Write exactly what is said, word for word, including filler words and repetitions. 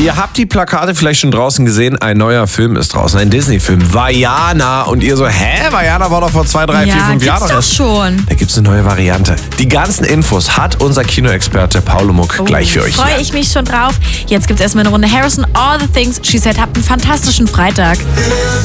Ihr habt die Plakate vielleicht schon draußen gesehen. Ein neuer Film ist draußen, ein Disney-Film. Vaiana. Und ihr so, hä? Vaiana war doch vor zwei, drei, ja, vier, fünf Jahren. Ja, gibt's doch schon. Da gibt's eine neue Variante. Die ganzen Infos hat unser Kinoexperte Paulo Muck oh, gleich für euch. Freue ich mich schon drauf. Jetzt gibt's erstmal eine Runde Harrison. All the Things She Said. Habt einen fantastischen Freitag.